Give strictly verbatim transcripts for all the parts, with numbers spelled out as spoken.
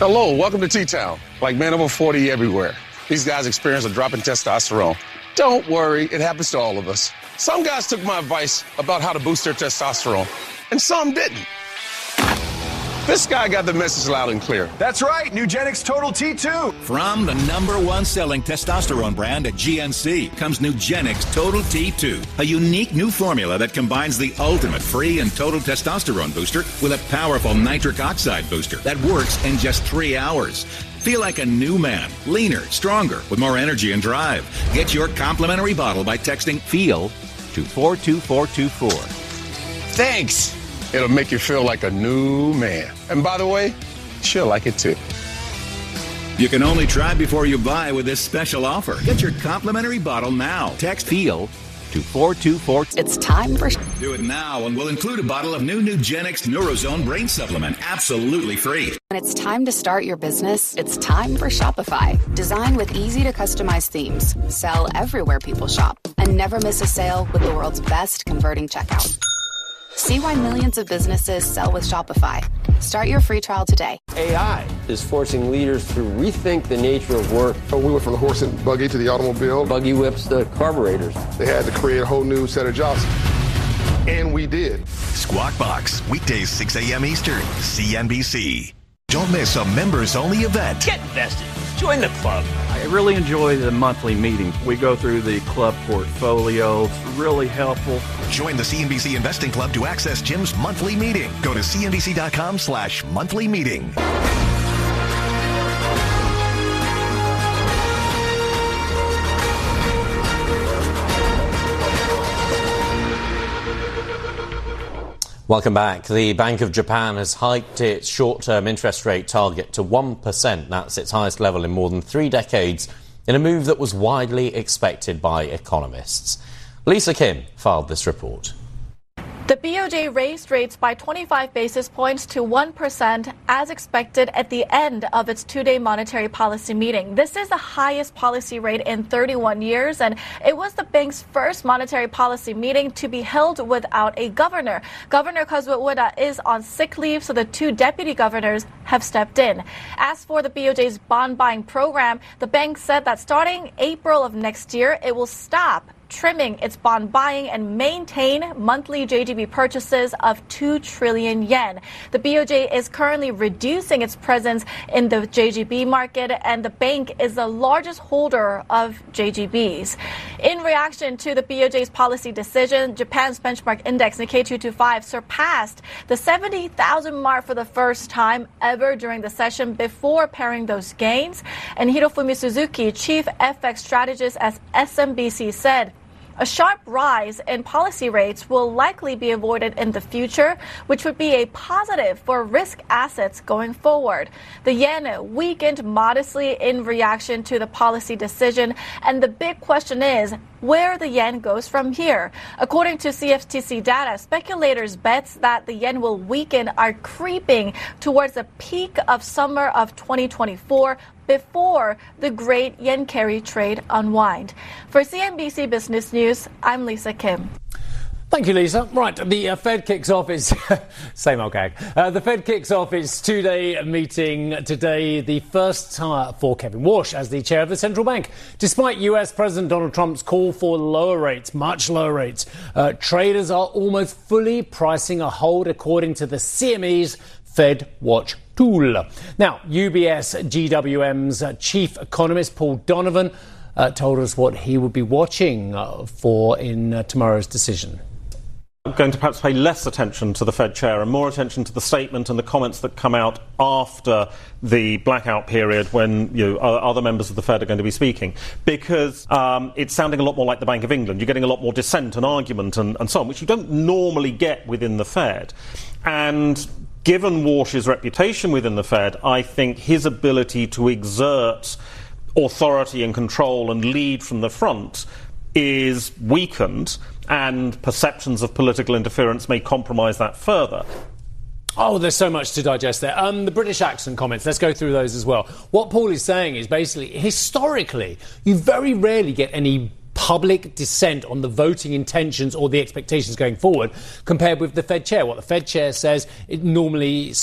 Hello, welcome to T-Town. Like man over forty everywhere. These guys experience a drop in testosterone. Don't worry, it happens to all of us. Some guys took my advice about how to boost their testosterone, and some didn't. This guy got the message loud and clear. That's right, Nugenix Total T two. From the number one selling testosterone brand at G N C comes Nugenix Total T two, a unique new formula that combines the ultimate free and total testosterone booster with a powerful nitric oxide booster that works in just three hours. Feel like a new man, leaner, stronger, with more energy and drive. Get your complimentary bottle by texting FEEL to four two four two four. Thanks. It'll make you feel like a new man. And by the way, she'll like it too. You can only try before you buy with this special offer. Get your complimentary bottle now. Text FEEL to four two four. It's time for... Do it now and we'll include a bottle of new Nugenix Neurozone Brain Supplement. Absolutely free. When it's time to start your business, it's time for Shopify. Designed with easy to customize themes. Sell everywhere people shop. And never miss a sale with the world's best converting checkout. See why millions of businesses sell with Shopify. Start your free trial today. A I is forcing leaders to rethink the nature of work. We went from the horse and buggy to the automobile. Buggy whips to carburetors. They had to create a whole new set of jobs. And we did. Squawk Box, weekdays six a.m. Eastern, C N B C. Don't miss a members-only event. Get invested. Join the club. I really enjoy the monthly meeting. We go through the club portfolio. It's really helpful. Join the C N B C Investing Club to access Jim's monthly meeting. Go to cnbc.com slash monthly meeting. Welcome back. The Bank of Japan has hiked its short-term interest rate target to one percent. That's its highest level in more than three decades, in a move that was widely expected by economists. Lisa Kim filed this report. The B O J raised rates by twenty-five basis points to one percent as expected at the end of its two-day monetary policy meeting. This is the highest policy rate in thirty-one years, and it was the bank's first monetary policy meeting to be held without a governor. Governor Kazuo Ueda is on sick leave, so the two deputy governors have stepped in. As for the B O J's bond buying program, the bank said that starting April of next year, it will stop trimming its bond buying and maintain monthly J G B purchases of two trillion yen. The B O J is currently reducing its presence in the J G B market, and the bank is the largest holder of J G Bs. In reaction to the B O J's policy decision, Japan's benchmark index Nikkei two twenty-five surpassed the seventy thousand mark for the first time ever during the session before pairing those gains. And Hirofumi Suzuki, chief F X strategist at S M B C, said, a sharp rise in policy rates will likely be avoided in the future, which would be a positive for risk assets going forward. The yen weakened modestly in reaction to the policy decision, and the big question is where the yen goes from here. According to C F T C data, speculators' bets that the yen will weaken are creeping towards the peak of summer of twenty twenty-four, before the great yen carry trade unwind. For C N B C Business News, I'm Lisa Kim. Thank you, Lisa. Right, the uh, Fed kicks off its... same old gag. Uh, the Fed kicks off its two-day meeting today, the first time for Kevin Warsh as the chair of the central bank. Despite U S President Donald Trump's call for lower rates, much lower rates, uh, traders are almost fully pricing a hold according to the C M E's Fed Watch tool. Now, U B S G W M's uh, chief economist Paul Donovan uh, told us what he would be watching uh, for in uh, tomorrow's decision. I'm going to perhaps pay less attention to the Fed chair and more attention to the statement and the comments that come out after the blackout period when you know, other members of the Fed are going to be speaking, because um, it's sounding a lot more like the Bank of England. You're getting a lot more dissent and argument and, and so on, which you don't normally get within the Fed. And given Warsh's reputation within the Fed, I think his ability to exert authority and control and lead from the front is weakened, and perceptions of political interference may compromise that further. Oh, there's so much to digest there. Um, the British accent comments, let's go through those as well. What Paul is saying is basically, historically, you very rarely get any public dissent on the voting intentions or the expectations going forward compared with the Fed chair. What the Fed chair says, it normally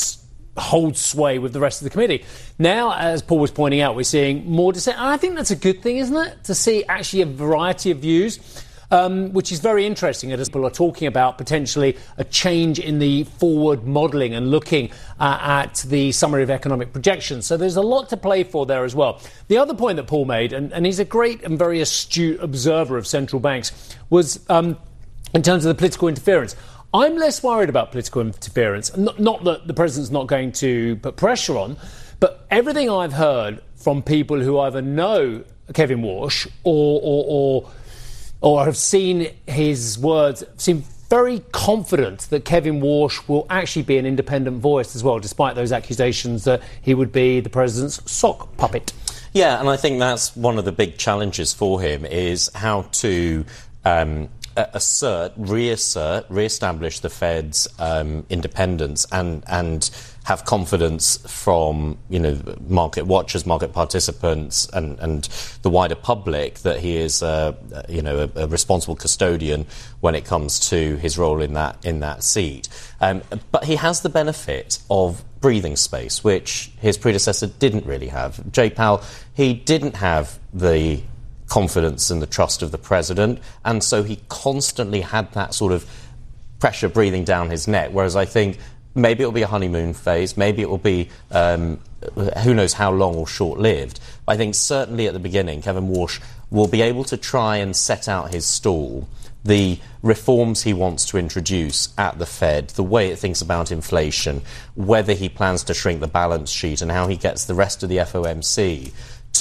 hold sway with the rest of the committee. Now, as Paul was pointing out, we're seeing more dissent. And I think that's a good thing, isn't it? To see actually a variety of views. Um, which is very interesting as people are talking about potentially a change in the forward modelling and looking uh, at the summary of economic projections. So there's a lot to play for there as well. The other point that Paul made, and, and he's a great and very astute observer of central banks, was um, in terms of the political interference. I'm less worried about political interference. Not, not that the president's not going to put pressure on, but everything I've heard from people who either know Kevin Warsh or, or, or or have seen his words, seem very confident that Kevin Warsh will actually be an independent voice as well, despite those accusations that he would be the president's sock puppet. Yeah, and I think that's one of the big challenges for him, is how to um, assert, reassert, re-establish the Fed's um, independence and and have confidence from, you know, market watchers, market participants, and, and the wider public that he is, uh, you know, a, a responsible custodian when it comes to his role in that in that seat. Um, but he has the benefit of breathing space, which his predecessor didn't really have. Jay Powell, he didn't have the confidence and the trust of the president, and so he constantly had that sort of pressure breathing down his neck, whereas I think maybe it will be a honeymoon phase, maybe it will be um, who knows how long or short-lived. I think certainly at the beginning Kevin Warsh will be able to try and set out his stall, the reforms he wants to introduce at the Fed, the way it thinks about inflation, whether he plans to shrink the balance sheet, and how he gets the rest of the F O M C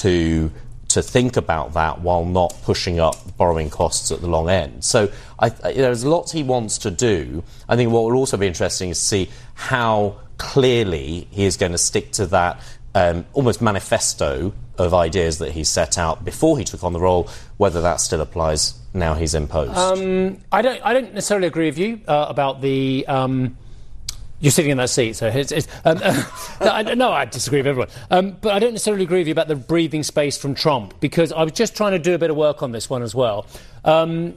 to to think about that while not pushing up borrowing costs at the long end. So I, I, there's lots he wants to do. I think what will also be interesting is to see how clearly he is going to stick to that um, almost manifesto of ideas that he set out before he took on the role, whether that still applies now he's in post. Um, I don't I don't necessarily agree with you uh, about the... Um You're sitting in that seat, so it's... it's um, uh, no, I, no, I disagree with everyone. Um, but I don't necessarily agree with you about the breathing space from Trump, because I was just trying to do a bit of work on this one as well. Um,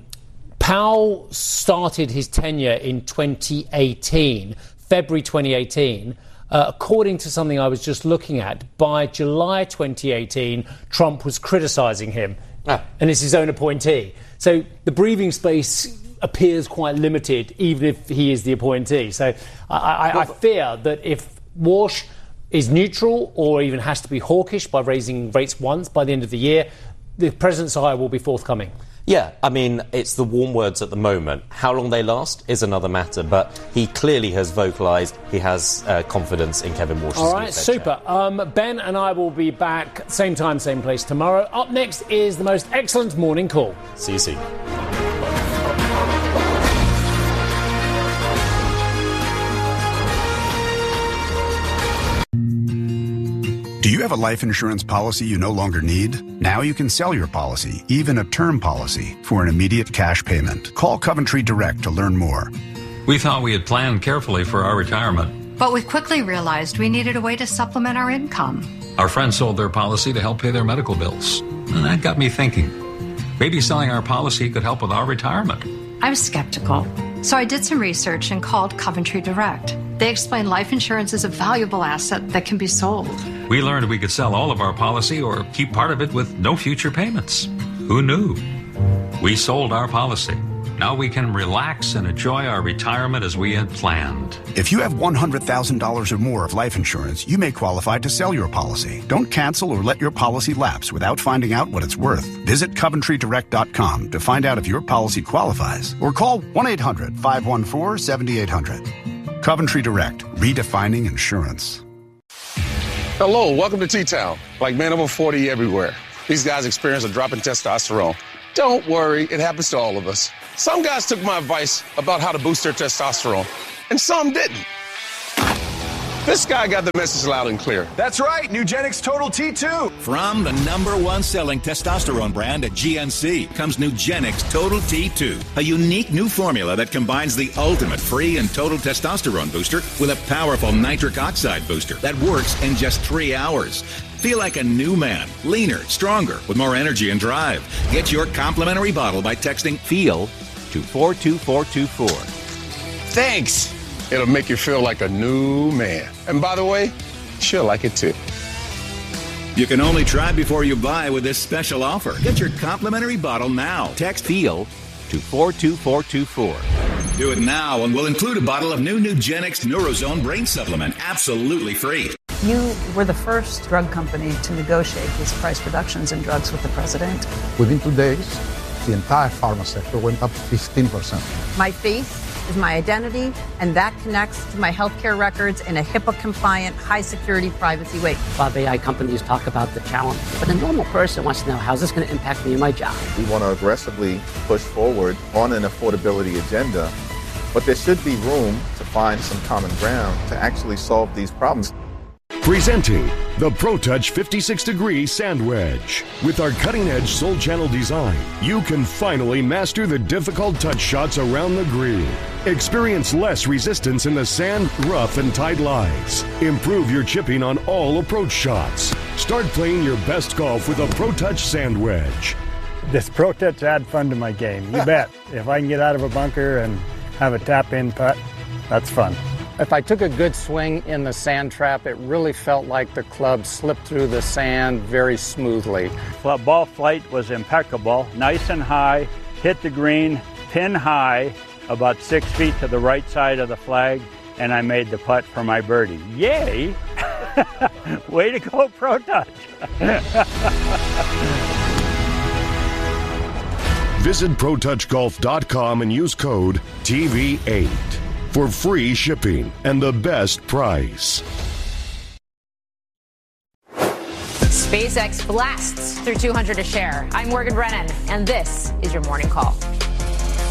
Powell started his tenure in twenty eighteen, February twenty eighteen. Uh, according to something I was just looking at, by July twenty eighteen, Trump was criticising him. Ah. And it's his own appointee. So the breathing space appears quite limited, even if he is the appointee. So I, I, I fear that if Warsh is neutral or even has to be hawkish by raising rates once by the end of the year, the president's eye will be forthcoming. Yeah, I mean, it's the warm words at the moment. How long they last is another matter, but he clearly has vocalised he has uh, confidence in Kevin Warsh. All right, super. Um, Ben and I will be back same time, same place tomorrow. Up next is the most excellent morning call. See you soon. Do you have a life insurance policy you no longer need? Now you can sell your policy, even a term policy, for an immediate cash payment. Call Coventry Direct to learn more. We thought we had planned carefully for our retirement. But we quickly realized we needed a way to supplement our income. Our friends sold their policy to help pay their medical bills. And that got me thinking. Maybe selling our policy could help with our retirement. I was skeptical. So I did some research and called Coventry Direct. They explained life insurance is a valuable asset that can be sold. We learned we could sell all of our policy or keep part of it with no future payments. Who knew? We sold our policy. Now we can relax and enjoy our retirement as we had planned. If you have one hundred thousand dollars or more of life insurance, you may qualify to sell your policy. Don't cancel or let your policy lapse without finding out what it's worth. Visit Coventry Direct dot com to find out if your policy qualifies, or call one eight hundred, five one four, seven eight hundred. Coventry Direct, redefining insurance. Hello, welcome to T-Town. Like men over forty everywhere. These guys experience a drop in testosterone. Don't worry, it happens to all of us. Some guys took my advice about how to boost their testosterone, and some didn't. This guy got the message loud and clear. That's right, Nugenix Total T two. From the number one selling testosterone brand at G N C comes Nugenix Total T two, a unique new formula that combines the ultimate free and total testosterone booster with a powerful nitric oxide booster that works in just three hours. Feel like a new man, leaner, stronger, with more energy and drive. Get your complimentary bottle by texting FEEL to four two four two four. Thanks. It'll make you feel like a new man. And by the way, she'll like it too. You can only try before you buy with this special offer. Get your complimentary bottle now. Text FEEL to four two four two four. Do it now and we'll include a bottle of new Nugenix Neurozone Brain Supplement absolutely free. You were the first drug company to negotiate these price reductions in drugs with the president. Within two days, the entire pharma sector went up fifteen percent. My face is my identity, and that connects to my healthcare records in a HIPAA-compliant, high-security, privacy way. A lot of A I companies talk about the challenge, but a normal person wants to know, how's this going to impact me and my job? We want to aggressively push forward on an affordability agenda, but there should be room to find some common ground to actually solve these problems. Presenting the ProTouch fifty-six degree Sand Wedge. With our cutting-edge Soul Channel design, you can finally master the difficult touch shots around the green. Experience less resistance in the sand, rough, and tight lies. Improve your chipping on all approach shots. Start playing your best golf with a ProTouch Sand Wedge. This ProTouch add fun to my game, you bet. If I can get out of a bunker and have a tap-in putt, that's fun. If I took a good swing in the sand trap, it really felt like the club slipped through the sand very smoothly. Ball flight was impeccable, nice and high, hit the green, pin high, about six feet to the right side of the flag, and I made the putt for my birdie. Yay! Way to go, ProTouch! Visit Pro Touch Golf dot com and use code T V eight. For free shipping and the best price. SpaceX blasts through two hundred a share. I'm Morgan Brennan, and this is your Morning Call.